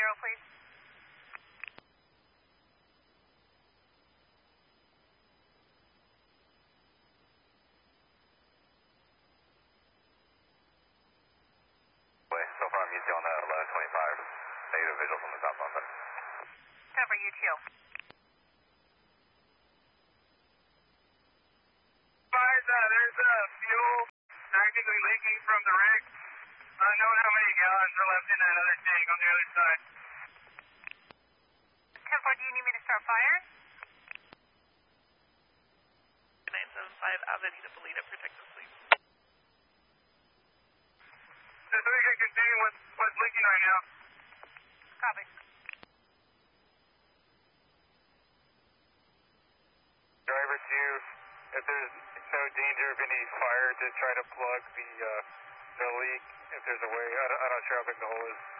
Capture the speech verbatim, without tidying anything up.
zero, please. So far I'm U T on the eleven twenty-five. Negative visual from the top bumper. Cover U T O. Guys, uh, there's uh, fuel actively leaking from the rig. Unknown how many gallons are left in that other tank on the other side. ten four, do you need me to start fire? nine seven five Avenida Bolita, protective sleep. So we can continue with what's leaking right now. Copy. Driver two, if there's no danger of any fire, to try to plug the uh, the leak if there's a way. I don't, I'm not sure how big the hole is.